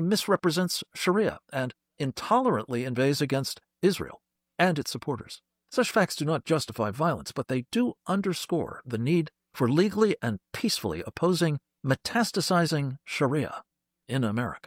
misrepresents Sharia and intolerantly inveighs against Israel and its supporters. Such facts do not justify violence, but they do underscore the need for legally and peacefully opposing metastasizing Sharia in America.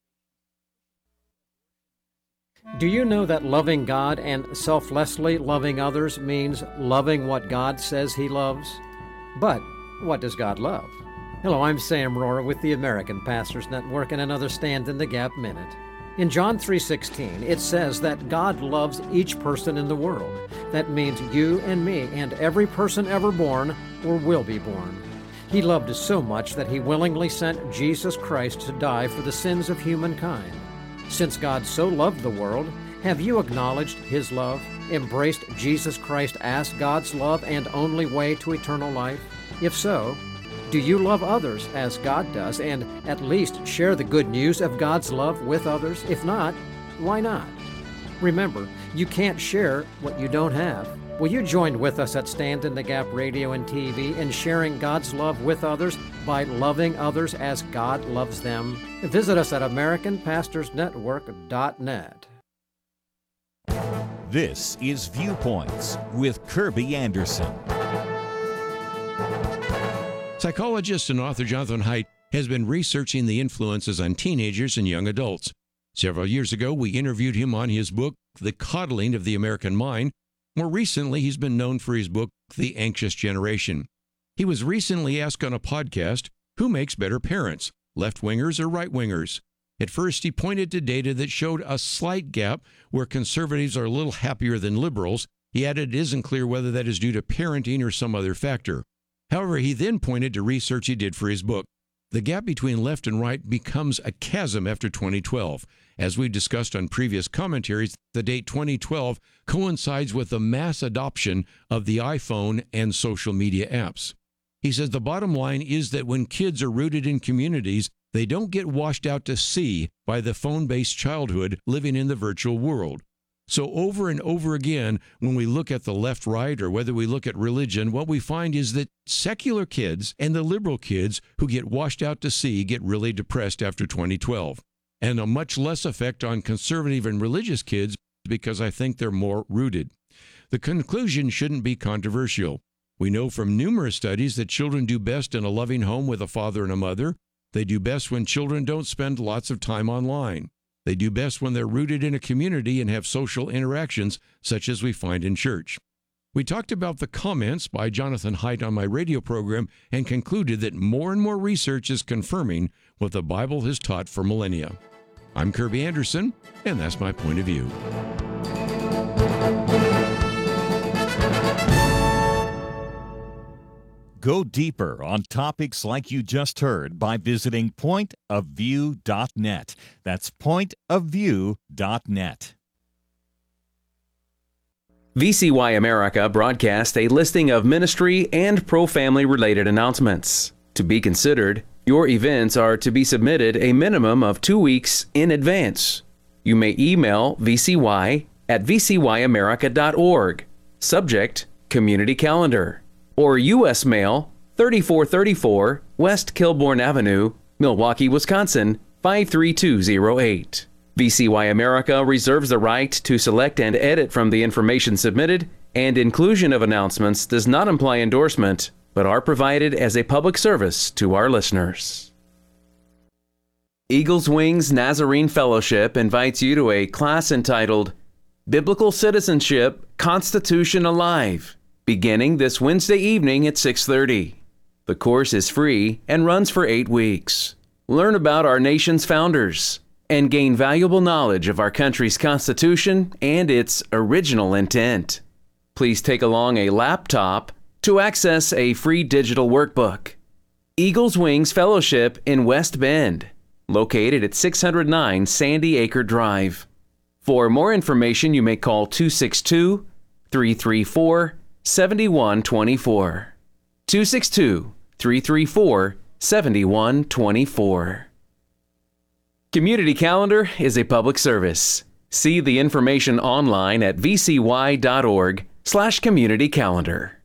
Do you know that loving God and selflessly loving others means loving what God says He loves? But what does God love? Hello, I'm Sam Rohrer with the American Pastors Network and another Stand in the Gap Minute. In John 3:16, it says that God loves each person in the world. That means you and me and every person ever born or will be born. He loved us so much that He willingly sent Jesus Christ to die for the sins of humankind. Since God so loved the world, have you acknowledged His love, embraced Jesus Christ as God's love and only way to eternal life? If so, do you love others as God does and at least share the good news of God's love with others? If not, why not? Remember, you can't share what you don't have. Will you join with us at Stand in the Gap Radio and TV in sharing God's love with others by loving others as God loves them? Visit us at AmericanPastorsNetwork.net. This is Viewpoints with Kirby Anderson. Psychologist and author Jonathan Haidt has been researching the influences on teenagers and young adults. Several years ago, we interviewed him on his book, The Coddling of the American Mind. More recently, he's been known for his book, The Anxious Generation. He was recently asked on a podcast, who makes better parents, left-wingers or right-wingers? At first, he pointed to data that showed a slight gap where conservatives are a little happier than liberals. He added it isn't clear whether that is due to parenting or some other factor. However, he then pointed to research he did for his book. The gap between left and right becomes a chasm after 2012. As we discussed on previous commentaries, the date 2012 coincides with the mass adoption of the iPhone and social media apps. He says the bottom line is that when kids are rooted in communities, they don't get washed out to sea by the phone-based childhood living in the virtual world. So over and over again, when we look at the left-right or whether we look at religion, what we find is that secular kids and the liberal kids who get washed out to sea get really depressed after 2012. And a much less effect on conservative and religious kids because I think they're more rooted. The conclusion shouldn't be controversial. We know from numerous studies that children do best in a loving home with a father and a mother. They do best when children don't spend lots of time online. They do best when they're rooted in a community and have social interactions, such as we find in church. We talked about the comments by Jonathan Haidt on my radio program and concluded that more and more research is confirming what the Bible has taught for millennia. I'm Kirby Anderson, and that's my point of view. Go deeper on topics like you just heard by visiting pointofview.net. That's pointofview.net. VCY America broadcast a listing of ministry and pro-family related announcements. To be considered, your events are to be submitted a minimum of 2 weeks in advance. You may email VCY at vcyamerica.org. Subject, Community Calendar. Or U.S. Mail, 3434 West Kilbourne Avenue, Milwaukee, Wisconsin, 53208. VCY America reserves the right to select and edit from the information submitted, and inclusion of announcements does not imply endorsement, but are provided as a public service to our listeners. Eagles Wings Nazarene Fellowship invites you to a class entitled Biblical Citizenship, Constitution Alive, beginning this Wednesday evening at 6:30. The course is free and runs for 8 weeks. Learn about our nation's founders and gain valuable knowledge of our country's Constitution and its original intent. Please take along a laptop to access a free digital workbook. Eagles Wings Fellowship in West Bend, located at 609 Sandy Acre Drive. For more information, you may call 262-334-7124. 262-334-7124. Community Calendar is a public service. See the information online at vcy.org/communitycalendar.